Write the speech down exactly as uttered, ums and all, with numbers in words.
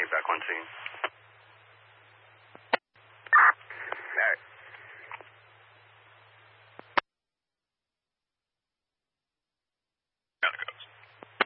Take back one scene. Alright. Now it goes.